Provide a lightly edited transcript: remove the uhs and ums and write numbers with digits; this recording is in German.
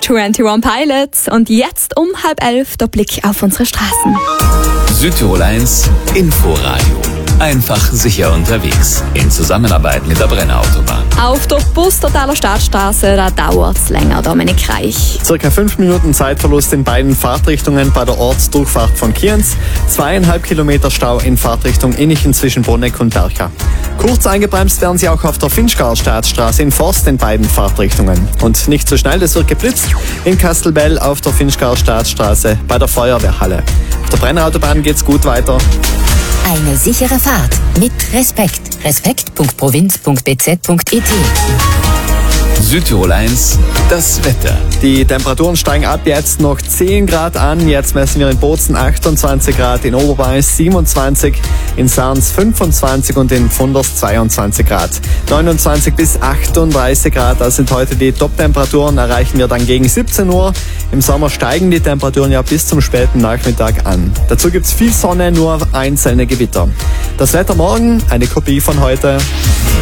21 Pilots. Und jetzt um 10:30 der Blick auf unsere Straßen. Südtirol 1 Inforadio. Einfach sicher unterwegs. In Zusammenarbeit mit der Brenner Autobahn. Auf der Bustertaler Stadtstraße, da dauert es länger, Dominik Reich. Circa 5 Minuten Zeitverlust in beiden Fahrtrichtungen bei der Ortsdurchfahrt von Kienz. 2,5 Kilometer Stau in Fahrtrichtung Innichen zwischen Bonneck und Bercha. Kurz eingebremst werden Sie auch auf der Finchgauer Staatsstraße in Forst in beiden Fahrtrichtungen. Und nicht so schnell, es wird geblitzt in Kastelbell auf der Finchgauer Staatsstraße bei der Feuerwehrhalle. Auf der Brenner Autobahn geht's gut weiter. Eine sichere Fahrt mit Respekt. Respekt.provinz.bz.it. Südtirol 1, das Wetter. Die Temperaturen steigen ab jetzt noch 10 Grad an. Jetzt messen wir in Bozen 28 Grad, in Oberbayern 27, in Sarns 25 und in Pfunders 22 Grad. 29 bis 38 Grad, das sind heute die Top-Temperaturen, erreichen wir dann gegen 17 Uhr. Im Sommer steigen die Temperaturen ja bis zum späten Nachmittag an. Dazu gibt's viel Sonne, nur einzelne Gewitter. Das Wetter morgen, eine Kopie von heute.